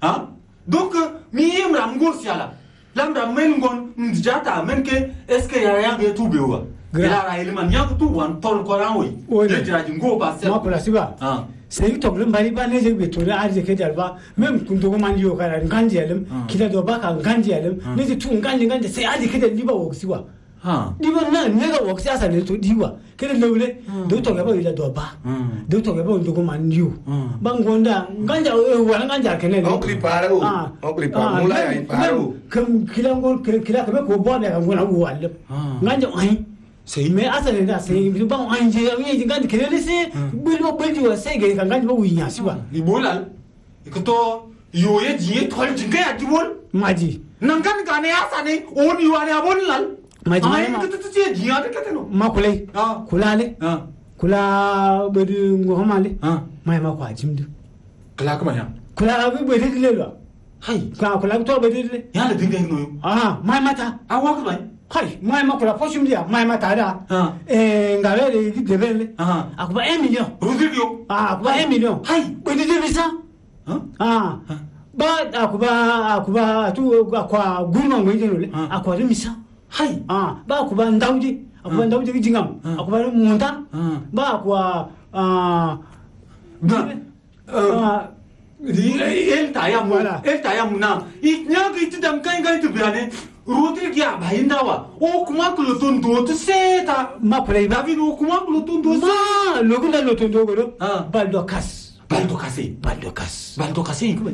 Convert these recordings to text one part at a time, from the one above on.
hein donc mi ram gor siala lam ram men gon ndjata men ke est-ce que ya ya tout bewa ila ra ilman ya tout wan tol ko ran wi de jira jingo ba se ma kula siba sai to glum bari ba ne je be to da arje ke jalba mem kun to man yo kara nganje alim kida do ba ka nganje alim ne je tu nganje sai arje ke da liba wo siwa diba na ne ga wo siasa ne to diwa ke le le do to ga ba ila do ba do to ga ba ndo ko man yo bangonda nganja wala nganja ke ne on prepare mula ya paro kam kila ka ko bo ne ga ngona wo alim nganja ai sai me asale da sai ba anje yi nganja ke le se bilo bildi wa sai ga nganja ba winya siwa ibolal ikoto yoye jiye tol jinga ya dibol maji nangan gane asane on yuane abon lal maji ma kulai kulale kula bedu ngomale mai ma kwa jimdu kula kuma ya kula abi bedu le lo hai ka kula to bedu le ya le dinga no mai mata awa ku bai hai mai ma kula poshum dia mai mata da ngale de debele akuba 1 million rudio akuba 1 million hai bedu de visa ba akuba tu akwa gurma ngwe le akwa misa hai ba ku ban dauji aku ban dauji jingam aku ban munta ba ku el tayam na iknya ki tidam kai tu biane roti kya bhainda wa o kuma kulutun do to seta ma play ba david o kuma kulutun do ma logunda lotun do godo baldokas ku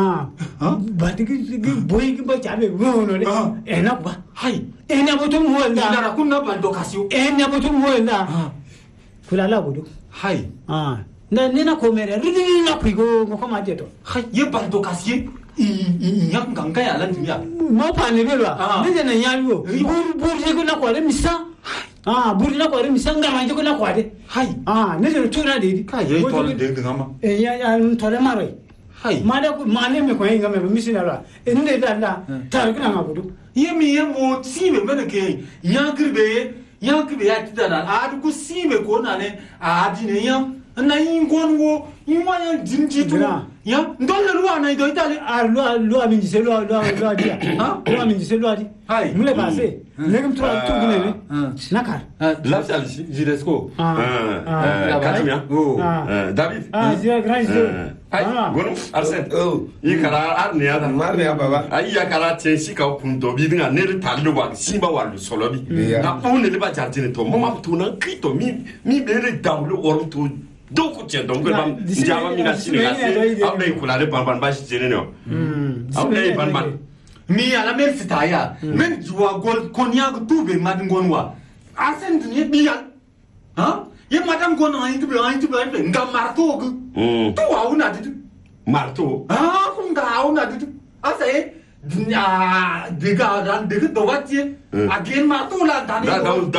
batigi boy ki ba chabe wono le ena ba hai ena botum wala ina kunna baldo kasio ena botum wala kula la godo hai na nena ko mere ridi na prigo ko ma jeto hai ye baldo kasio i yak nganga ya lan timia ma pa ne belwa ne na nyawo bur je ko na ko le misa bur na ko le misa ngama je ko na ko de hai ne je tuna de ka ye to de ngama ya to le maro hai mada ku mane me ko hinga me misina la ende da tar kana ngabudu yemi yemo sibe mena ke yankribe ya tidana adu ku sibe ko na ne adine ya na ingongo imanya jinji tu ya ndolle lwa na ido itali lwa minji se lwa dia lwa minji se lwa di hai mule passé negum tu gine nakar l'afsal Giresco Katumia David zia grande gonu Arsène ikara arnia da marnia baba ai yakara tensi ka punto bi dinga ne tallo wa simba wa solo bi na on ne ba jardine to mama to na krito mi bere dawlo orto donc tiens donc bam njama mi na siniga awle kula de ban ba shi jene no awle ban mi ala mer fitaya men juwa gol konya ko tube madngonwa asen dunie biya ye madam gon ayin tube ngam marto ko to wa una ditu marto ko nga una ditu ase diga dan diga dowati again marto la dani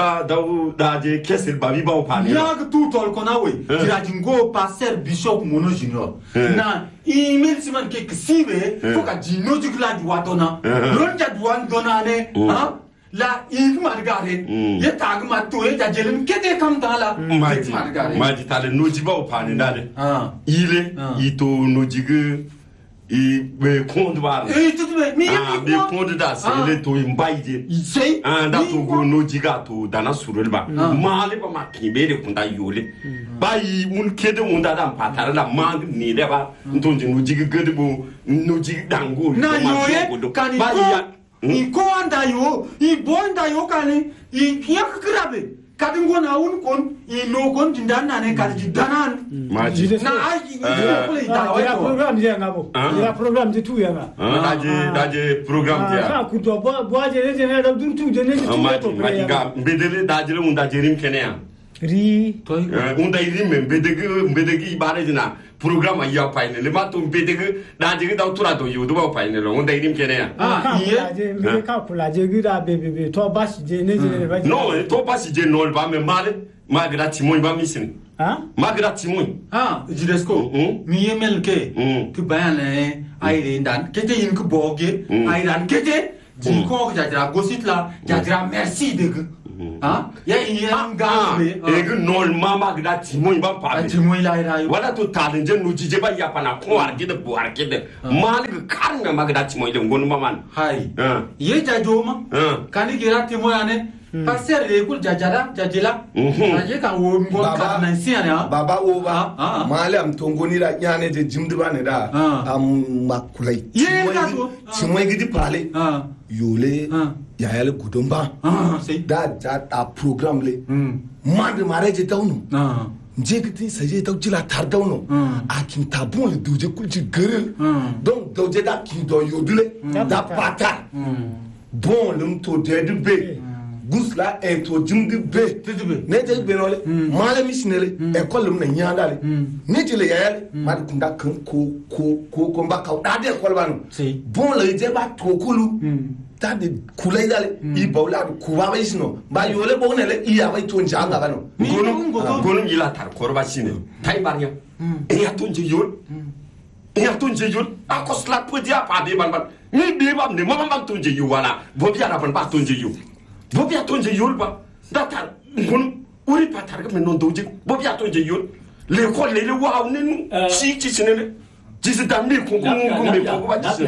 da je kesel babi ba opani ya ko tu tol kona we tira jingo passer bishop mono junior na email siman ke sibe ko ka jino jigla duwatona ronja duwan donane la ik margare ye tag matto ye jajelem kete kam dala maji tale noji ba opani dale ile ito nojige i be kondu ba tutu me be kondu da se le to imbaide sei da to go nojiga to dana surul ba male ba makibe de kunda yole bayi mun kede unda da patara la mang ni de ba ntonje nojige gede bo nojige dango na yoye kani i ko anda yo i bonda yo kani i yak krabe kadi ngona un kon i no kon dindana ne kadi danan maji na aji ya program je ngabo ya program je tu ya na daje program je ka ku to bo je ne da dun tu je ne tu to maji ga bedele dajele mun dajerim kenya ri to unda irim bedegi bare dina program ya paine le mato bedege daje da tura do yudo ba paine lo unda irim kenya je me ka kula je gira bebe to bas je ne je ba no to bas je no ba me male magra timon ba misin magra timon Giresco mi yemel ke bayane ayre ndan kete yin ko boge ayran kete jin ko jajra gosit la jajra merci de ha ya ngam e que normalement magda timoy ba pa timoy la wala to talin je no jije ba ya pana ko arke de bo arke de mal ga karnga magda timoy de ngon maman hay ye jajoma kani gira timoy ane passer le kul jajala jajila aje kan wo ngon ka nan siana baba o ba malam tongoni da nyane je jimdu ba ne da am makulai timoy gidi pale yole yayale gudumba da ta program le mande mare je tawnu je kiti saje taw jila tar tawnu akin tabon le duje kulci gerel donc doje da kin do yodule da pata bon lum to de be gusla e to jimdi be ne te be nole mala misnele e kolum na nyandale ne jile yayale mad kunda kan ko mba ka da de kolbanu bon le je ba to kulu ta de kulay dale I bawla ku ba isno ba yole bo ne le iya ba to njanga bano gonum yila tar korba sine tay barnya e ya to yol e ya to yol akosla podia pa be ban ni be bam ne mama bam to yu wala bo biya na ban ba to yu bo biya to yol ba datar gon uri patar ga men non doje bo biya to yol le ko le wa ne si ci sine Jisi dambi kunkumbe kwa jisi.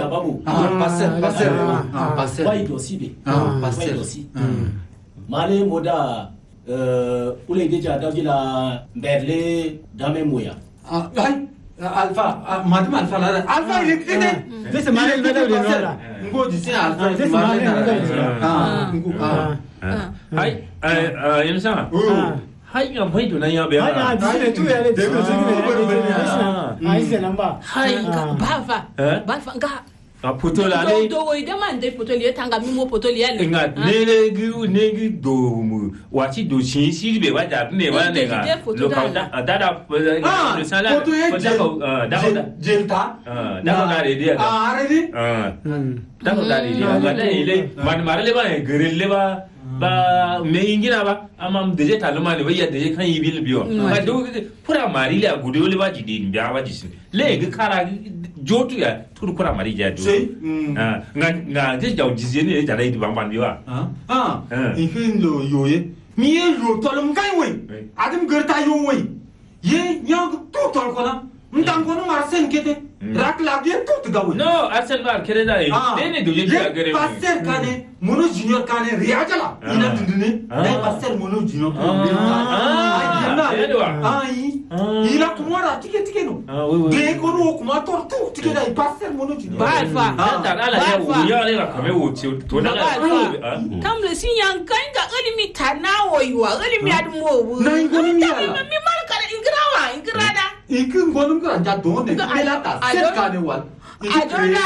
Passer. Why dosi be? Passer dosi. Male moda ule deja dajila berle dame moya. Alpha, madame Alpha là. Alpha il est créé. Laisse male le de nora. Ngo disi Alpha. Laisse male le de. Hai, Yemsa. Hai ngam phai tu na ya be. Hai disi tu ya le. Hai se namba. Hai bafa nga Poto la le. Do wo demande poto le tanga mi mo poto le ale. Nga ne do mu wachi do si be wa da ne wa ne ga. Lo ka da le sala. Poto ye jelta. Da ko da re dia. Aredi. Da ko da re dia. Ga le man marle ba gerel le ba me ingina ba amam deje taluma ne bayya deje kan yibil biyo ba do pura mari le gudo le ba jidi biya ba jisi le ga kara jotu ya tur pura mari ja do nga je jaw jisi ne ja dai ban ban biyo ifin lo yoye mi ye lo tolum kai we adam gerta yo we ye nyang to tol kona ndang kono marsen kete rak lagi tout gawe no arsen bar kere da ne do je ja gere passer kane mono junior kane riajala ina dindine dai passer mono junior ila kumara tike no de kono kuma tortu tike dai passer mono junior Alpha da ala ya le la kame wo to na kam le sinyan kanga elimi tanawo yiwa elimi admo na ngoni mi ala mi mal kala ingrada ikin gonum ka ja don ne mela ta set ka ne wal adona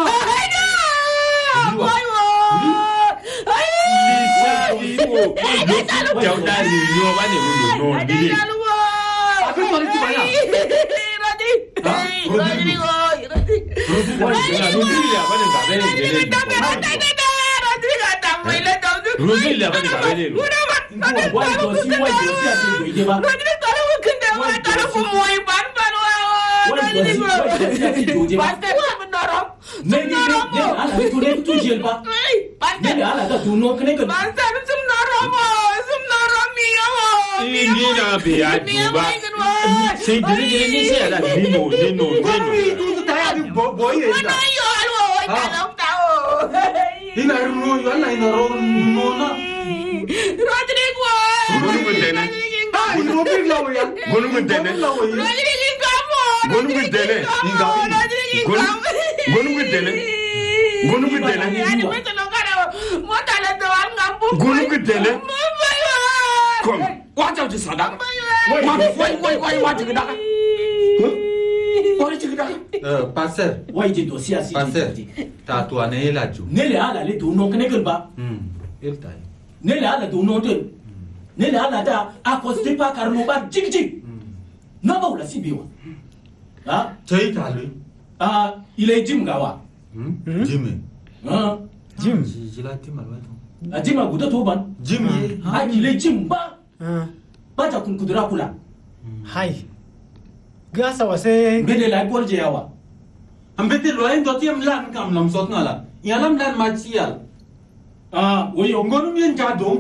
passer wai je dosi asi passer ta to ne la ju ne le ala le do no kene ba el tai ne le ala do no te ne le ala da akoste pa karno ba jigji no ba wala sibiwa ha tai ta le ile jim gawa jim Jim jila timal wa a jima guda to ban jim ye ile jim ba ba ta kun kudura kula hai gasa wase bele la borje yawa ambete lo en dotiam lan lam sot ngala yalam lan machial wo yo ngonum yen ja don kai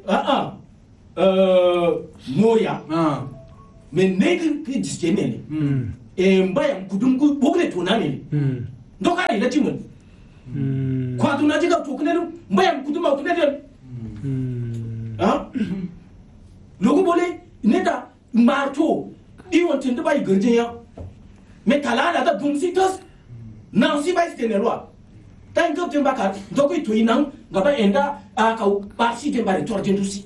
moya mais negi ki diskenene mbaya kudungu bokle tonane ndoka ila timun kwa tunajiga tukune mbaya kuduma tukune logo bole neta marto iwon tinde bay gurjiya mais talala da bumsitos nan si bay stenelwa tan gop tin bakar doko to inan gaba enda aka parsi te bare tortin dusi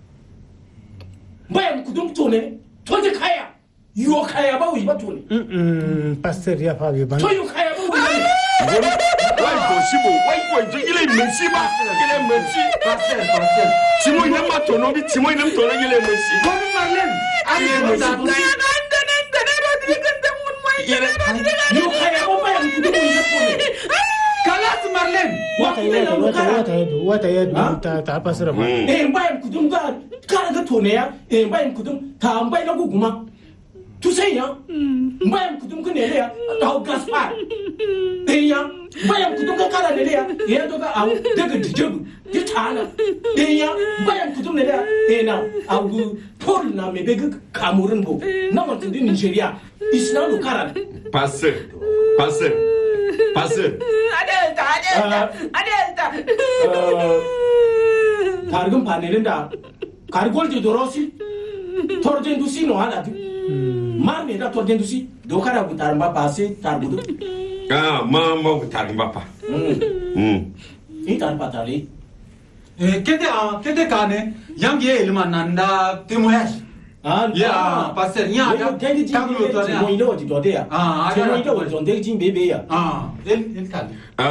mbaya kudum tone toje kaya yo kaya ba wi ba tone pasteur ya fa bi ban to yo kaya ba wi wai ko sibo wai ko je ile mensi ba ile mensi pasteur simo ile ma tono bi simo ile tono ile mensi gonu marlen ali mo da yo kaya ba ba kudum wi ba tone kalas marlen wata ya ta pasteur ba mbaya kudum ga kala ga tone ya mbaya kudum ta mbaya na guguma tu sais ya mbaya kudum ko nele ya ta gaspar ya mbaya kudum ka kala nele ya to ga awu daga dijebu ya tana ya mbaya kudum nele ya na awu pol na me bega Cameroon bo na mo tindi Nigeria isna no kala passeur adelta kargum panelin da kargol de dorosi torden dusi no ala mar me da torden dusi do kara butar mba passe tarbudu ma butar mba pa itan patali kede kane yang ye ilma nanda temoyage ya pasteur nya da taglo to mo indo ti dode ya mo indo wal zonde jin bebe ya el kale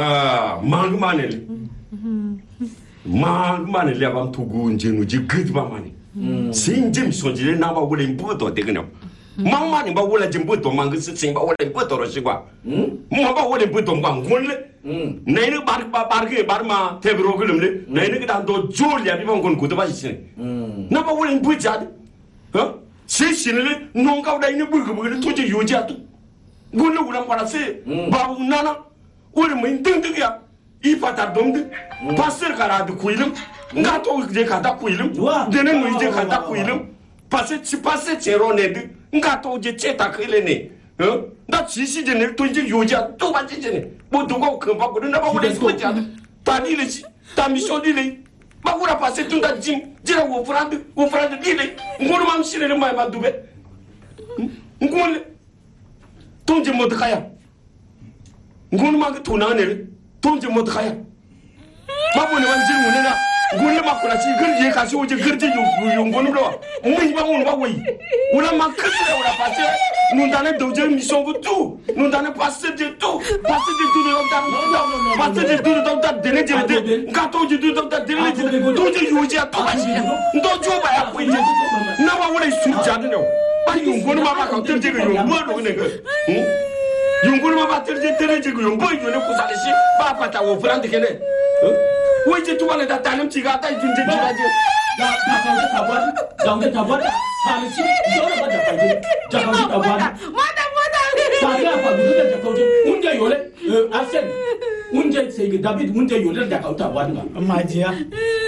manele abam tugu njenu ji gid ba mani sinjim sonjile na ba wole mbuto de gno mama ni ba wole jimbuto mangu sin ba wole mbuto ro sigwa mo ba wole mbuto ngwa ngonle nayne bar ma tebro gulumle nayne ga do jol ya bi ba ngon kudo ba sin na ba wole mbuja ha sinle nonga da ni bugu to je yoja to gonle wula para se ba nana wole mo nding ya ifata domde passer kara de kuilim ngato je kata kuilim dene no je kata kuilim passer ci passer chero ne de ngato je cheta kile ne na ci si je ne to je yoja to ba je ne bo do ko kan ba ko na ba wole ko ja ta ni le ci ta mission di le ba wura passer tunda jim jira wo frande di le ngoro mam sire le mai ma dube ngole tonje mod kaya ngoro ma ko na ne tonje mod khaya babu ne wanjin mu ne da gulle ma kula ci girje ka ci waje girje yu ngonu do mun ba mun ba wai wala ma kase wala passe nous dans le doje mission bu tout nous dans le passer de tout de dans passer de tout dans délai de ngato ji dans délai de doje yu ji to ba ci ndo jo ba ya ku ji na ba wala su ja de no ba yu ngonu ma ba ka tirje yu ngonu do ne ga yunguru ma batter je tere je yungo yone ku sale shi ba pata wo frante kene wo je tu wala da talim ci ga ta junje jira je da ka tabwa sale shi dole ba da faide da ka tabwa mata sale fa bi da ka tabwa unje yole arsen unje sai David unje yole da ka tabwa majiya